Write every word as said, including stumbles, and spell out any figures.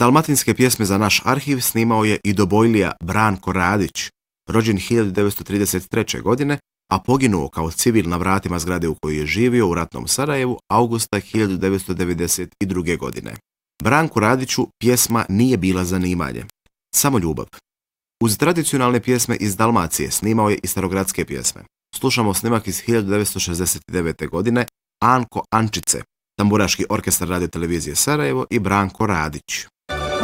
Dalmatinske pjesme za naš arhiv snimao je i dobojlija Branko Radić, rođen hiljadu devetsto trideset treće. godine, a poginuo kao civil na vratima zgrade u kojoj je živio u ratnom Sarajevu avgusta hiljadu devetsto devedeset druge. godine. Branku Radiću pjesma nije bila zanimanje, samo ljubav. Uz tradicionalne pjesme iz Dalmacije snimao je i starogradske pjesme. Slušamo snimak iz hiljadu devetsto šezdeset devete. godine Anko Ančice, tamburaški orkestar Radio televizije Sarajevo i Branko Radić.